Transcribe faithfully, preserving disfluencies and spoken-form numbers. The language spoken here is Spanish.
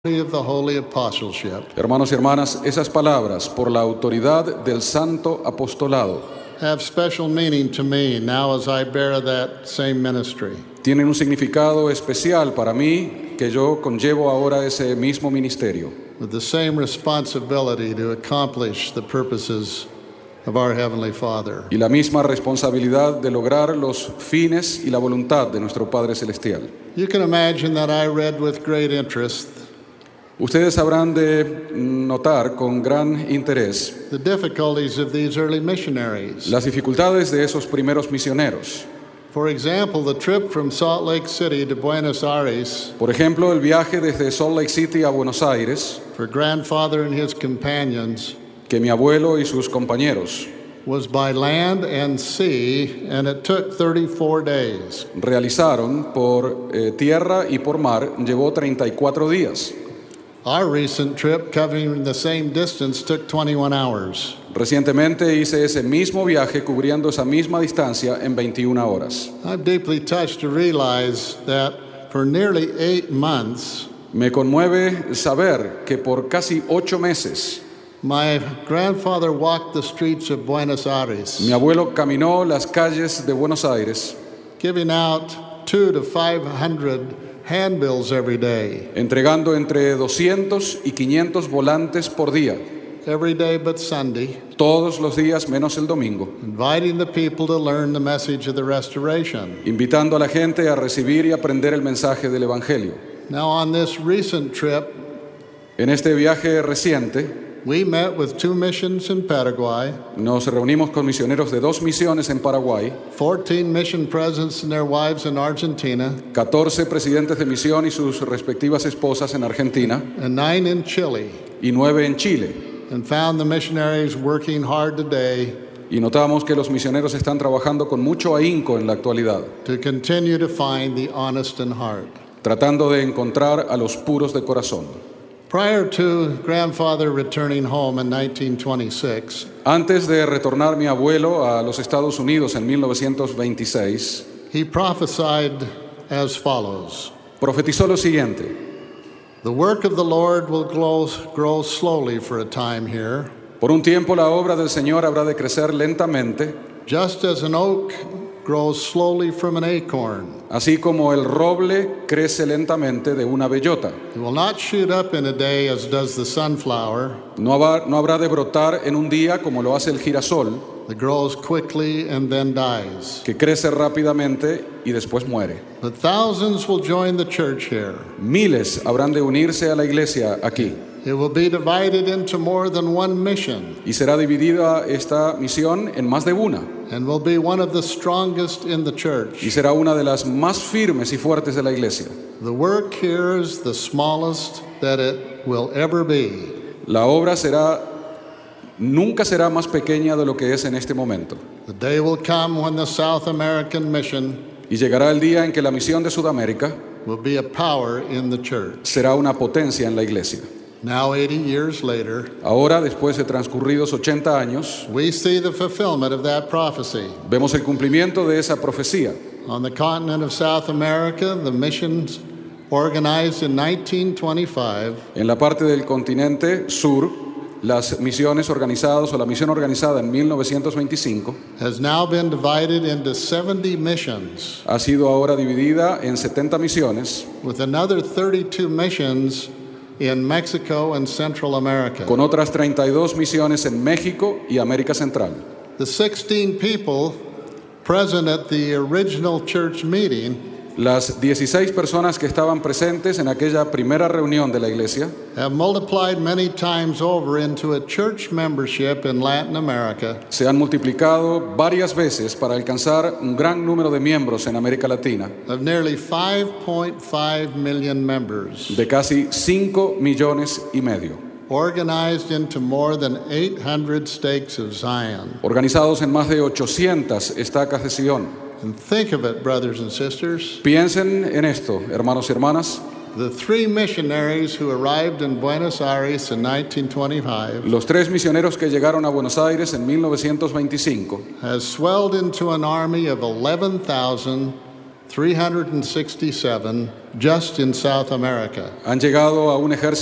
of the holy apostleship Hermanos y hermanas, esas palabras, por la autoridad del santo apostolado, have special meaning to me now as I bear that same ministry. tienen un significado especial para mí que yo conllevo ahora ese mismo ministerio, With the same responsibility to accomplish the purposes of our Heavenly Father. y la misma responsabilidad de lograr los fines y la voluntad de nuestro Padre Celestial. You can imagine that I read with great interest Ustedes habrán de notar con gran interés the difficulties of these early missionaries. las dificultades de esos primeros misioneros. For example, the trip from Salt Lake City to Buenos Aires Por ejemplo, el viaje desde Salt Lake City a Buenos Aires, for grandfather and his companions que mi abuelo y sus compañeros was by land and sea, and it took thirty-four days. realizaron por eh, tierra y por mar, llevó treinta y cuatro días. Our recent trip, covering the same distance, took twenty-one hours. Recientemente hice ese mismo viaje cubriendo esa misma distancia en veintiuna horas. I'm deeply touched to realize that for nearly eight months, Me conmueve saber que por casi ocho meses my grandfather walked the streets of Buenos Aires, mi abuelo caminó las calles de Buenos Aires, giving out two to five hundred handbills every day, entregando entre doscientos y quinientos volantes por día, every day but Sunday, todos los días menos el domingo, inviting the people to learn the message of the restoration. invitando a la gente a recibir y aprender el mensaje del Evangelio. Now, on this recent trip, En este viaje reciente, we met with two missions in Paraguay, nos reunimos con misioneros de dos misiones en Paraguay, fourteen mission presidents and their wives in Argentina, catorce presidentes de misión y sus respectivas esposas en Argentina and nine in Chile, y nueve en Chile. and found the missionaries working hard today Y notamos que los misioneros están trabajando con mucho ahínco en la actualidad, to continue to find the honest in heart. tratando de encontrar a los puros de corazón. Prior to grandfather returning home in nineteen twenty-six, Antes de retornar mi abuelo a los Estados Unidos en mil novecientos veintiséis, he prophesied as follows: profetizó lo siguiente: The work of the Lord will grow, grow slowly for a time here, por un tiempo la obra del Señor habrá de crecer lentamente, just as an oak grows slowly from an acorn. así como el roble crece lentamente de una bellota. It will not shoot up in a day as does the sunflower, No habrá, no habrá de brotar en un día como lo hace el girasol, that grows quickly and then dies. que crece rápidamente y después muere. But thousands will join the church here. Miles habrán de unirse a la iglesia aquí, It will be divided into more than one mission y será dividida esta misión en más de una, and will be one of the strongest in the church. y será una de las más firmes y fuertes de la iglesia. The work here is the smallest that it will ever be. La obra será, nunca será más pequeña de lo que es en este momento. The day will come when the South American mission Y llegará el día en que la misión de Sudamérica will be a power in the church. será una potencia en la iglesia. Now, eighty years later, Ahora, después de transcurridos ochenta años, we see the fulfillment of that prophecy. vemos el cumplimiento de esa profecía. On the continent of South America, the missions organized in nineteen twenty-five En la parte del continente sur, las misiones organizadas o la misión organizada en mil novecientos veinticinco has now been divided into seventy missions, ha sido ahora dividida en setenta misiones, with another thirty-two missions in Mexico and Central America. con otras treinta y dos misiones en México y América Central. The sixteen people present at the original church meeting Las dieciséis personas que estaban presentes en aquella primera reunión de la iglesia have multiplied many times over into a church membership in Latin America se han multiplicado varias veces para alcanzar un gran número de miembros en América Latina, of nearly five point five million members, de casi cinco millones y medio, organized into more than eight hundred stakes of Zion. organizados en más de ochocientas estacas de Sion. And think of it, brothers and sisters. Piensen en esto, hermanos y hermanas. The three missionaries who arrived in Buenos Aires in nineteen twenty-five Los tres misioneros que llegaron a Buenos Aires en mil novecientos veinticinco has swelled into an army of eleven thousand three hundred sixty-seven just in South America. Han llegado a un ejército